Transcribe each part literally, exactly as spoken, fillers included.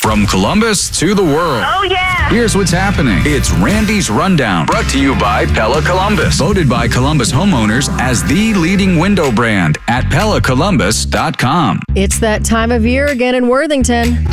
From Columbus to the world. Oh, yeah. Here's what's happening. It's Randy's Rundown, brought to you by Pella Columbus. Voted by Columbus homeowners as the leading window brand at Pella Columbus dot com. It's that time of year again in Worthington.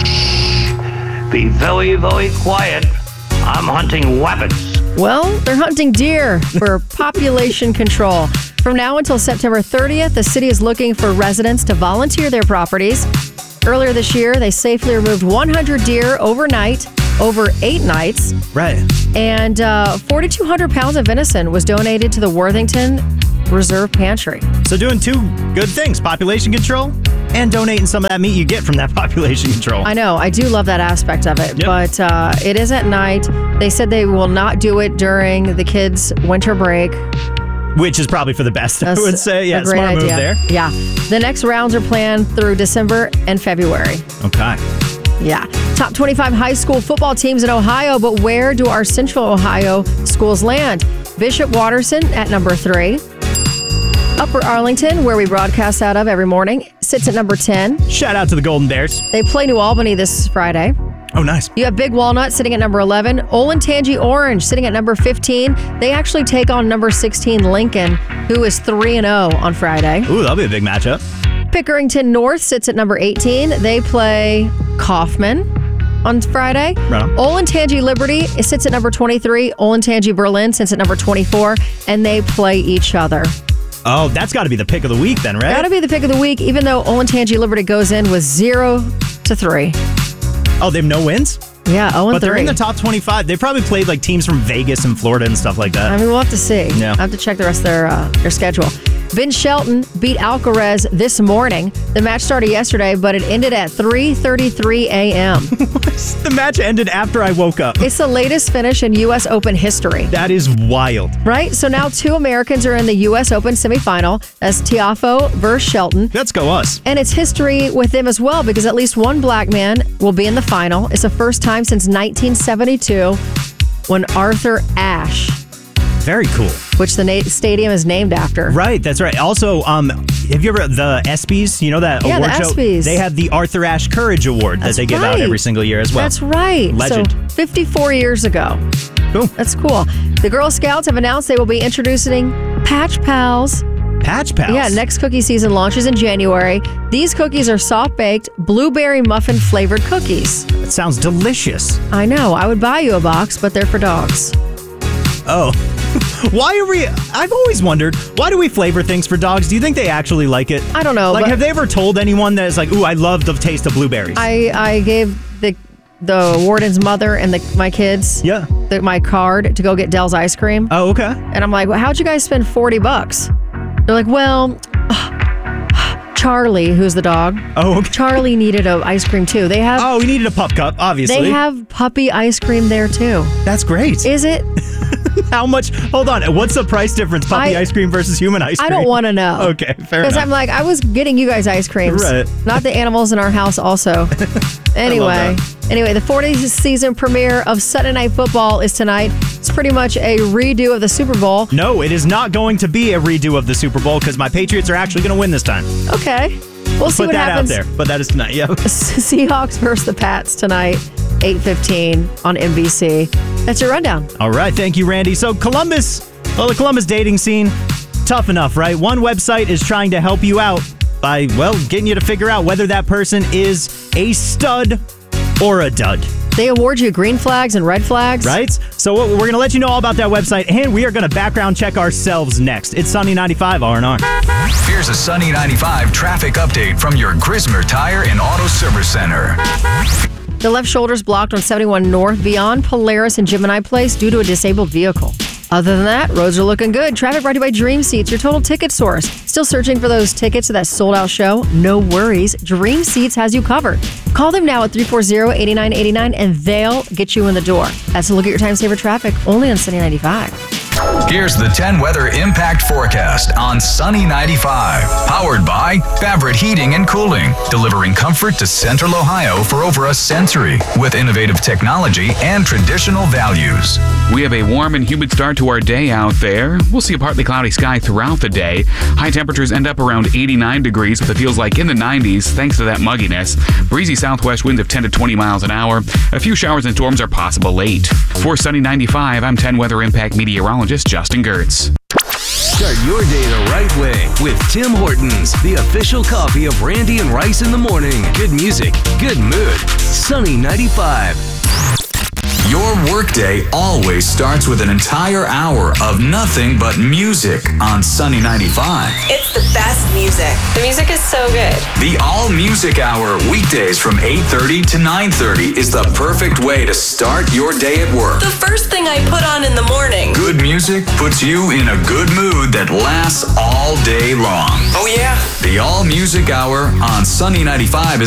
Be very, very quiet. I'm hunting rabbits. Well, they're hunting deer for population control. From now until September thirtieth, the city is looking for residents to volunteer their properties. Earlier this year, they safely removed one hundred deer overnight, over eight nights. Right. And uh, four thousand two hundred pounds of venison was donated to the Worthington Reserve Pantry. So doing two good things, population control and donating some of that meat you get from that population control. I know. I do love that aspect of it. Yep. But uh, it is at night. They said they will not do it during the kids' winter break. Which is probably for the best, That's I would say. Yeah, a great smart idea. move there. Yeah. The next rounds are planned through December and February. Okay. Yeah. Top twenty-five high school football teams in Ohio, but where do our Central Ohio schools land? Bishop Watterson at number three. Upper Arlington, where we broadcast out of every morning, sits at number ten. Shout out to the Golden Bears. They play New Albany this Friday. Oh, nice. You have Big Walnut sitting at number eleven. Olentangy Orange sitting at number fifteen. They actually take on number sixteen Lincoln, who is three and oh on Friday. Ooh, that'll be a big matchup. Pickerington North sits at number eighteen. They play Kaufman on Friday. Right on. Olentangy Liberty sits at number twenty-three. Olentangy Berlin sits at number twenty-four, and they play each other. Oh, that's got to be the pick of the week then, right? Got to be the pick of the week, even though Olentangy Liberty goes in with zero to three. Oh, they have no wins? Yeah, oh and But they're three. in the top twenty-five. They probably played like teams from Vegas and Florida and stuff like that. I mean, we'll have to see. Yeah. I have to check the rest of their uh, their schedule. Ben Shelton beat Alcarez this morning. The match started yesterday, but it ended at three thirty-three a.m. The match ended after I woke up. It's the latest finish in U S Open history. That is wild. Right? So now two Americans are in the U S Open semifinal. That's Tiafoe versus Shelton. Let's go us. And it's history with them as well because at least one black man will be in the final. It's the first time since nineteen seventy-two when Arthur Ashe, Very cool. which the na- stadium is named after. Right, that's right. Also, um, have you ever the ESPYs? You know that Yeah, award the show? ESPYs. They have the Arthur Ashe Courage Award That's that they give out right. every single year as well. That's right. Legend. So fifty-four years ago. Cool. That's cool. The Girl Scouts have announced they will be introducing Patch Pals. Patch Pals. Yeah, next cookie season launches in January. These cookies are soft-baked, blueberry muffin flavored cookies. It sounds delicious. I know. I would buy you a box, but they're for dogs. Oh. Why are we... I've always wondered, why do we flavor things for dogs? Do you think they actually like it? I don't know. Like, but have they ever told anyone that is like, ooh, I love the taste of blueberries? I, I gave the the warden's mother and the, my kids yeah. the, my card to go get Dell's ice cream. Oh, okay. And I'm like, well, how'd you guys spend forty bucks? They're like, well, Charlie, who's the dog. Oh, okay. Charlie needed a ice cream too. They have Oh, we needed a pup cup, obviously. they have puppy ice cream there too. That's great. Is it? How much? Hold on. What's the price difference, puppy I- ice cream versus human ice cream? I don't want to know. Okay, fair Because enough. I'm like, I was getting you guys ice creams, Right. not the animals in our house also. Anyway, anyway, the fortieth season premiere of Sunday Night Football is tonight. It's pretty much a redo of the Super Bowl. No, it is not going to be a redo of the Super Bowl because my Patriots are actually going to win this time. Okay. We'll see Put what that happens. out there. But that is tonight, yeah. Seahawks versus the Pats tonight, eight fifteen on N B C. That's your rundown. All right, thank you, Randy. So Columbus, well, the Columbus dating scene, tough enough, right? One website is trying to help you out by, well, getting you to figure out whether that person is a stud or a dud. They award you green flags and red flags. Right? So we're going to let you know all about that website, and we are going to background check ourselves next. It's Sunny ninety-five R and R. Here's a Sunny ninety-five traffic update from your Grismer Tire and Auto Service Center. The left shoulder's blocked on seventy-one North beyond Polaris and Gemini Place due to a disabled vehicle. Other than that, roads are looking good. Traffic brought to you by Dream Seats, your total ticket source. Still searching for those tickets to that sold-out show? No worries. Dream Seats has you covered. Call them now at three four zero, eight nine eight nine and they'll get you in the door. That's a look at your time saver traffic only on Sunny ninety-five. Here's the ten weather impact forecast on Sunny ninety-five. Powered by Favorite Heating and Cooling, delivering comfort to Central Ohio for over a century with innovative technology and traditional values. We have a warm and humid start to our day out there. We'll see a partly cloudy sky throughout the day. High temperatures end up around eighty-nine degrees with it feels like in the nineties thanks to that mugginess. Breezy southwest winds of ten to twenty miles an hour. A few showers and storms are possible late. For Sunny ninety-five, I'm ten Weather Impact meteorologist Justin Gertz. Start your day the right way with Tim Hortons, the official coffee of Randy and Rice in the morning. Good music, good mood. Sunny ninety-five. Your workday always starts with an entire hour of nothing but music on Sunny ninety-five. It's the best music. The music is so good. The All Music Hour, weekdays from eight thirty to nine thirty, is the perfect way to start your day at work. The first thing I put on in the morning. Good music puts you in a good mood that lasts all day long. Oh, yeah? The All Music Hour on Sunny ninety-five is